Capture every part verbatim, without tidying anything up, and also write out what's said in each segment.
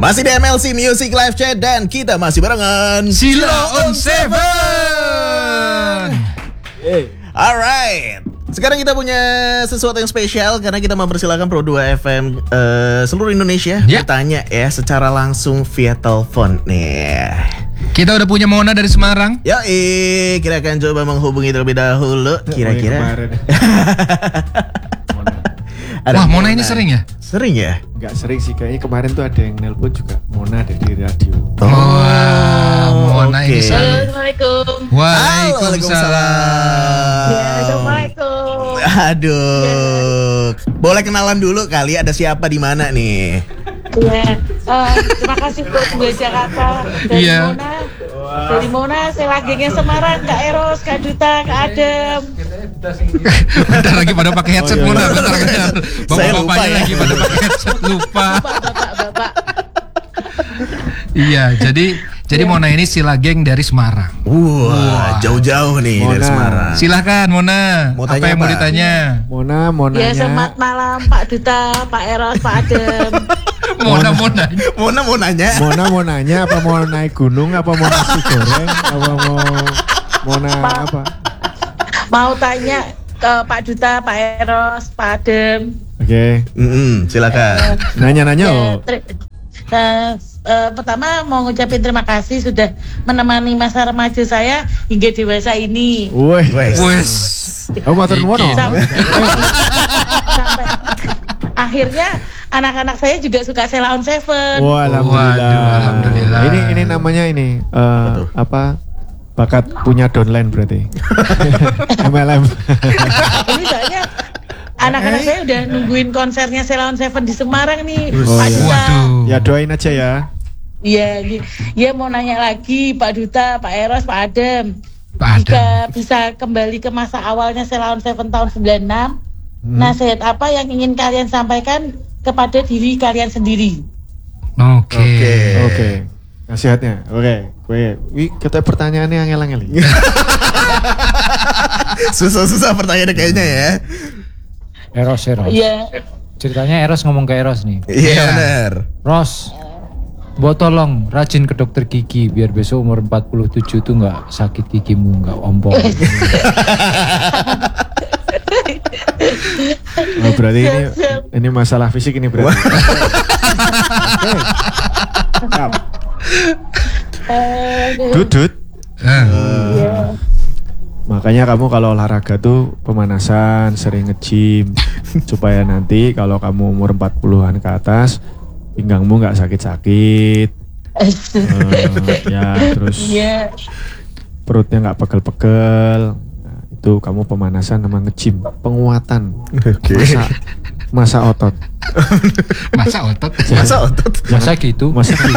Masih di M L C Music Live Chat dan kita masih barengan Sila on Seven. Hey. Alright. Sekarang kita punya sesuatu yang spesial karena kita mempersilakan Pro dua F M uh, seluruh Indonesia yeah. bertanya ya secara langsung via telepon nih. Kita udah punya Mona dari Semarang. Yoi, kita akan coba menghubungi terlebih dahulu. Kira-kira. Wah, Mona, Mona ini sering ya? Sering ya? Enggak sering sih, kayaknya kemarin tuh ada yang nelpon juga. Mona ada di radio. Oh, wow, Mona okay. ini selalu. Assalamualaikum. Waalaikumsalam. Ya, Assalamualaikum. Aduh, boleh kenalan dulu kali, ada siapa di mana nih? Iya, uh, terima kasih buat Mbak Jakarta dari yeah. Mona. Dari Mona, saya lagi yang Semarang, Kak Eros, Kak Duta, Kak Adem. Bentar lagi pada pakai headset oh, iya, Mona, bentar lagi. Bapak-bapaknya ya. lagi pada pakai headset, lupa. Bapak-bapak. Iya, jadi jadi yeah. Mona ini sila geng dari Semarang. Wah, wow, jauh-jauh nih Mona. Dari Semarang. Silakan Mona. Mau apa yang apa? Mau ditanya? Mona, Monanya. Ya, selamat malam Pak Duta, Pak Eros, Pak Adem. Mona, Mona, Mona mau nanya. Mona mau nanya apa mau naik gunung, apa mau nasi goreng, apa mau Mona Ma- apa? Mau tanya ke Pak Duta, Pak Eros, Pak Adem. Oke, okay. mm-hmm, silakan. Uh, Nanya-nanya ya, oh. Ter- uh, uh, pertama mau ngucapin terima kasih sudah menemani masa remaja saya hingga dewasa ini. Wih, wes. Oh, matur nuwun. Sampai akhirnya anak-anak saya juga suka Sela on Seven. Wah, alhamdulillah. Waduh, alhamdulillah. Ini ini namanya ini uh, apa? Bakat punya downline berarti. M L M. Ini soalnya anak-anak saya udah nungguin konsernya Sela on Seven di Semarang nih. Oh, Pak iya. Duta. Ya doain aja ya. Iya, ya mau nanya lagi Pak Duta, Pak Eros, Pak Adem. Pak Adem. Jika bisa kembali ke masa awalnya Sela on Seven tahun sembilan puluh enam, hmm. nasihat apa yang ingin kalian sampaikan kepada diri kalian sendiri? Oke. Okay. Oke. Okay. Okay. Nasihatnya. Oke. Okay. Gue, wih, kita pertanyaannya angel-angel. Susah-susah pertanyaannya kayaknya ya. Eros, Eros. Iya. Ceritanya Eros ngomong ke Eros nih. Iya yeah, benar. Ros, buat tolong rajin ke dokter gigi biar besok umur empat puluh tujuh tuh nggak sakit gigimu, nggak ompong. Oh, berarti ini ini masalah fisik ini berarti. Dudut. Uh, makanya kamu kalau olahraga tuh pemanasan, sering nge-gym supaya nanti kalau kamu umur empat puluhan ke atas pinggangmu nggak sakit-sakit. Uh, ya terus yeah. perutnya nggak pegel-pegel. Nah, itu kamu pemanasan sama nge-gym, penguatan. Okay. Masa masa otot. Masa otot. Masa otot. Masa gitu. Masa gitu.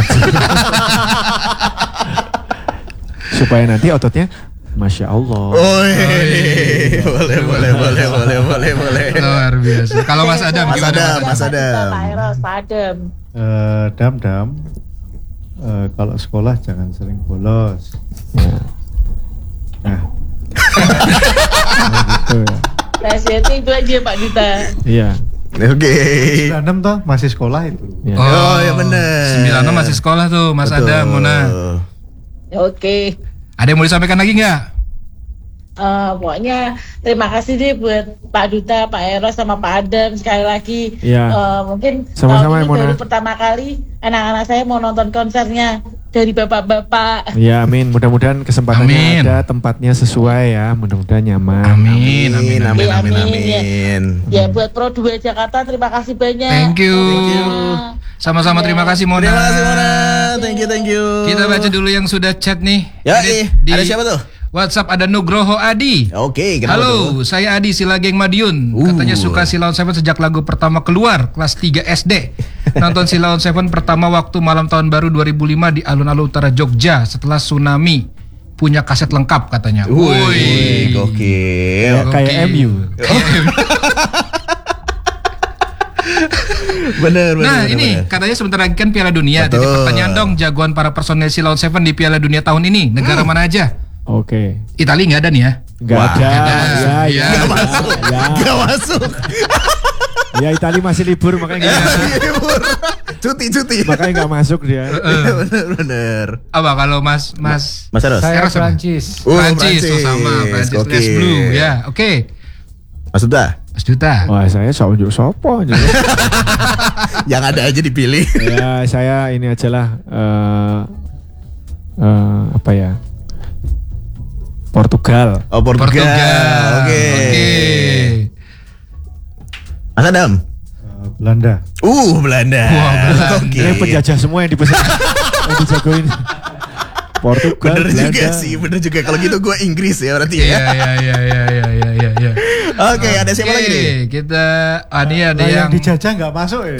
Supaya nanti ototnya Masya Allah. Oh, boleh, boleh, boleh, boleh, boleh, boleh, boleh. Luar biasa. Kalau Mas Adam Mas gimana? Adam, Mas Adam. Pak Eros, Pak Adem. Uh, dam dam. Uh, kalau sekolah jangan sering bolos. Ya. Nah. Nah gitu ya. Nasihatnya itu aja Pak Duta. Iya. Oke. Okay. sembilan enam toh masih sekolah itu. Ya. Oh, ya benar. sembilan enam masih sekolah tuh, Mas Betul. Adam, Mona. Oke. Okay. Ada yang mau disampaikan lagi nggak? Uh, pokoknya terima kasih deh buat Pak Duta, Pak Eros sama Pak Adem sekali lagi. Iya. Uh, mungkin sama-sama tahun ini ya, baru pertama kali anak-anak saya mau nonton konsernya dari bapak-bapak. Ya amin, mudah-mudahan kesempatannya Amin. ada, tempatnya sesuai ya, mudah-mudahan nyaman. Amin, amin, amin, Ya, amin, amin, amin. Ya. Ya buat Pro dua Jakarta terima kasih banyak. Thank you. Thank you. Sama-sama terima kasih Mona. Terima kasih Mona. Thank you, thank you. Kita baca dulu yang sudah chat nih. Ya, Di, ada siapa tuh? WhatsApp ada Nugroho Adi. Oke, kenapa Halo, tuh? saya Adi Sila Geng Madiun. Uh. Katanya suka Sila on Seven sejak lagu pertama keluar kelas tiga S D. Nonton Sila on Seven pertama waktu malam tahun baru dua ribu lima di alun-alun utara Jogja setelah tsunami. Punya kaset lengkap katanya. Wih, gokil. Kayak M U. Bener, bener. Nah bener, ini bener. katanya sebentar lagi kan Piala Dunia. Betul. Jadi pertanyaan dong, jagoan para personel Sila on Seven di Piala Dunia tahun ini negara Hmm. mana aja? Oke. Italia nggak ada nih ya? Gak Wah, ada. ada. Ya, ya, Gak masuk. ya. Gak masuk. Ya Itali masih libur makanya nggak libur. Cuti-cuti. makanya nggak masuk dia. Bener-bener. Apa kalau Mas Mas Mas Eros? Saya Eros apa? Prancis. Oh, Prancis, Prancis. oh sama Prancis Oke. Les Blue ya. Oke. Mas Duta? Mas Duta. Wah saya unjuk sopo. Yang ada aja dipilih. Ya saya ini aja lah eh eh, apa ya Portugal. Oh Portugal. Portugal. Oke. Oke. Mas Adam? Eh, Belanda. Uh Belanda. Wah, Belanda. Oke. Ini penjajah semua yang dipesan. Yang dijagoin. Portugal, Bener Belanda. juga sih, bener juga. Kalau gitu gue Inggris ya berarti Iya ya. iya iya iya iya iya iya. Ya. Oke, ada siapa Oke, lagi nih? Kita ah, ini ada Lah, yang yang dijajah nggak masuk ya.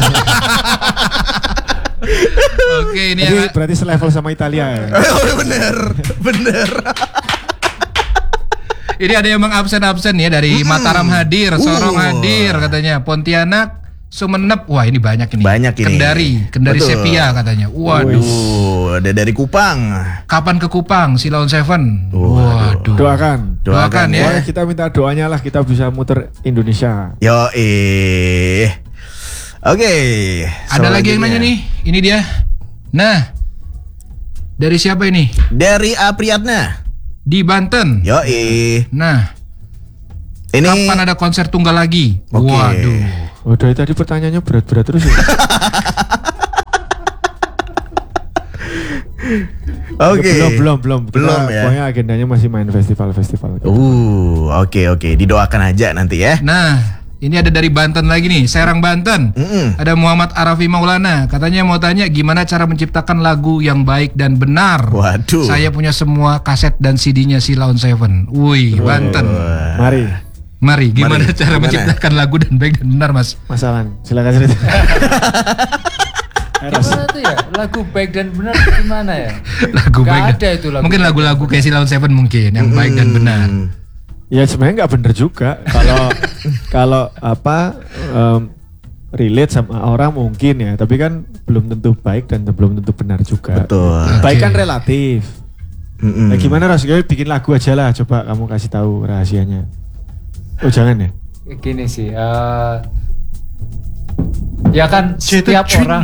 Oke, ini Jadi yang berarti selevel sama Italia ya. Oh, bener, bener. ini ada yang mengabsen-absen ya dari Mataram hadir, Sorong Uh. hadir katanya, Pontianak, Sumenep. Wah, ini banyak ini. Banyak ini. Kendari, Kendari Betul. Sepia katanya. Waduh. Uh, ada dari Kupang. Kapan ke Kupang? Silaun Seven. Waduh. Waduh. Doakan. Doakan ya. Pokoknya kita minta doanya lah kita bisa muter Indonesia. Yo eh. Oke. Ada lagi yang nanya nih. Ini dia. Nah. Dari siapa ini? Dari Apriyatna. Di Banten. Yo eh. Nah, Ini kapan ada konser tunggal lagi? Oke. Waduh. Oh, dari tadi pertanyaannya berat-berat terus ya. Oke. Belum, belum, belum. Kita Belum ya. Pokoknya agendanya masih main festival-festival. Uh, oke oke. Didoakan aja nanti ya. Nah, ini ada dari Banten lagi nih, Serang Banten. Mm-mm. Ada Muhammad Arafi Maulana. Katanya mau tanya gimana cara menciptakan lagu yang baik dan benar. Waduh. Saya punya semua kaset dan C D-nya Silaun Seven. Wih, Banten. Mari, Mari, gimana Mari, cara gimana? menciptakan lagu dan baik dan benar, Mas? Mas Alan, silakan cerita. Eros. Gimana tuh ya? Lagu baik dan benar gimana ya? Lagu Gak baik dan- ada itu lagu Mungkin baik lagu-lagu kayak Silaun Seven mungkin yang baik dan benar. Hmm. Ya sebenarnya nggak bener juga. Kalau kalau apa em, relate sama orang mungkin ya, tapi kan belum tentu baik dan belum tentu benar juga. Betul. Baik Oke. kan relatif. Mm-mm. Nah, gimana Ros? Gue bikin lagu aja lah, coba kamu kasih tahu rahasianya. Oh jangan ya? Gini sih, eh, ya kan Cita- setiap cin- orang,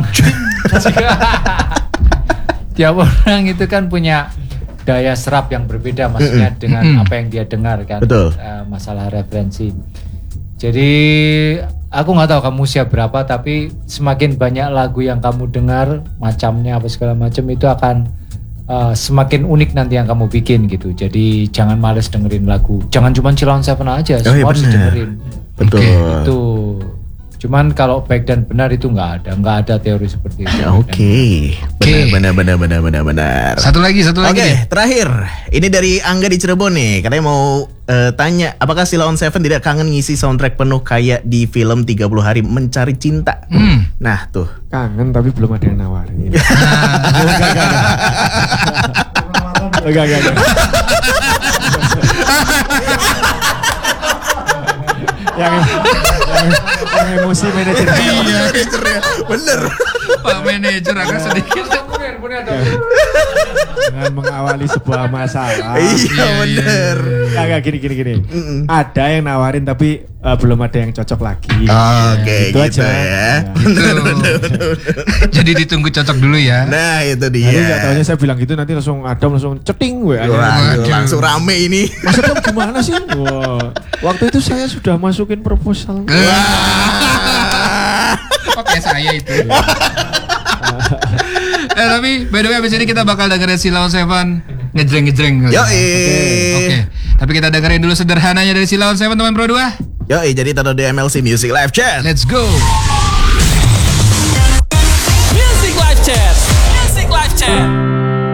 tiap orang itu kan punya daya serap yang berbeda, maksudnya dengan Mm-mm. apa yang dia dengar kan, Betul. eh, masalah referensi. Jadi aku nggak tahu kamu usia berapa, tapi semakin banyak lagu yang kamu dengar, macamnya apa segala macam itu akan uh, semakin unik nanti yang kamu bikin gitu. Jadi jangan males dengerin lagu, jangan cuma Silaun Seven aja, Oh, iya semua harus benar. dengerin. Betul. Oke, Itu. Cuman kalau baik dan benar itu nggak ada, nggak ada teori seperti itu. Ya, Oke. Benar, benar, benar, benar, benar, benar. Satu lagi, satu Oke, lagi. nih. terakhir. Ini dari Angga di Cirebon nih. Katanya mau eh, tanya, apakah Silaun Seven tidak kangen ngisi soundtrack penuh kayak di film tiga puluh hari Mencari Cinta? Hmm. Nah, tuh. Kangen tapi belum ada yang nawarin. Enggak, enggak, enggak. yang, yang, yang emosi manajer. Iya, manajernya. Bener. Pak manajer agak sedikit. Dengan mengawali sebuah masalah. Iya, bener. Enggak, enggak, gini, gini, gini. Ada yang nawarin tapi eh, belum ada yang cocok lagi. Oke, Gitu gitu aja. ya. Gitu. Jadi ditunggu cocok dulu ya. Nah, itu Nanti dia. nggak taunya saya bilang gitu nanti langsung Adam langsung ceting gue. Waduh, langsung rame ini. Maksudnya gimana sih? Wah, waktu itu saya sudah masukin proposal. Oke, saya itu. eh tapi by the way abis ini kita bakal dengerin Silaun Seven ngejreng-ngejreng. Yo, Oke. Tapi kita dengerin dulu sederhananya dari Silaun Seven teman Pro dua. Yo, jadi taruh di M L C Music Live Chat. Let's go.